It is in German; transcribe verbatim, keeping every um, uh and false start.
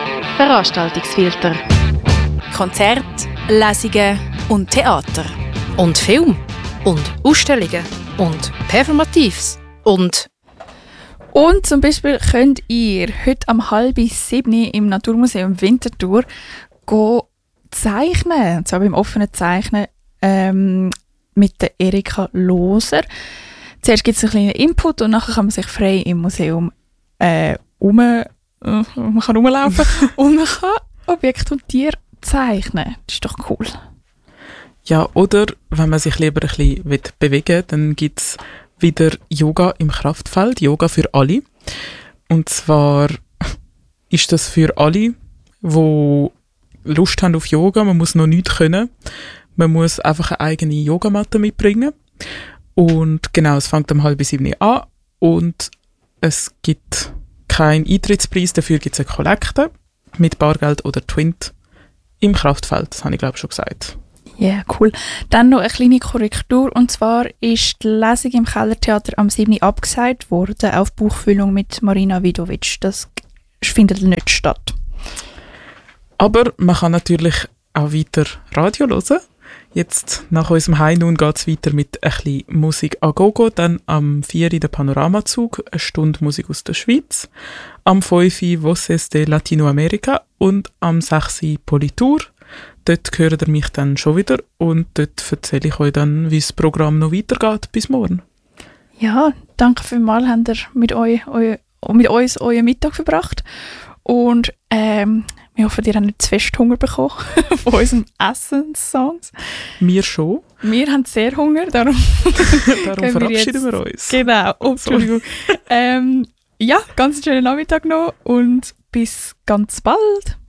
Veranstaltungsfilter. Konzerte, Lesungen und Theater. Und Film. Und Ausstellungen. Und Performatives. Und... Und zum Beispiel könnt ihr heute am halb sieben im Naturmuseum Winterthur gehen zeichnen. Und zwar beim offenen Zeichnen ähm, mit der Erika Loser. Zuerst gibt es einen kleinen Input und nachher kann man sich frei im Museum äh, um, äh, man kann rumlaufen und man kann Objekte und Tiere zeichnen. Das ist doch cool. Ja, oder wenn man sich lieber ein bisschen bewegen will, dann gibt es wieder Yoga im Kraftfeld, Yoga für alle. Und zwar ist das für alle, die Lust haben auf Yoga. Man muss noch nichts können. Man muss einfach eine eigene Yogamatte mitbringen. Und genau, es fängt um halb sieben an und es gibt keinen Eintrittspreis, dafür gibt es eine Kollekte mit Bargeld oder Twint im Kraftfeld. Das habe ich, glaube ich, schon gesagt. Ja, yeah, cool. Dann noch eine kleine Korrektur. Und zwar ist die Lesung im Kellertheater am sieben abgesagt worden auf Buchfüllung mit Marina Vidovic. Das findet nicht statt. Aber man kann natürlich auch weiter Radio hören. Jetzt nach unserem High Noon geht es weiter mit ein bisschen Musik a Gogo. Dann am vier in der Panoramazug, eine Stunde Musik aus der Schweiz. Am fünf Voces de Latinoamerica und am sechs Politur. Dort hört ihr mich dann schon wieder und dort erzähle ich euch dann, wie das Programm noch weitergeht. Bis morgen. Ja, danke vielmals, habt ihr mit, euch, eu, mit uns euren Mittag verbracht. Und ähm, wir hoffen, ihr habt nicht zu fest Hunger bekommen von unseren Essenssongs. Wir schon. Wir haben sehr Hunger, darum, darum verabschieden wir, wir uns. Genau, oh, Entschuldigung. ähm, ja, ganz schönen Nachmittag noch und bis ganz bald.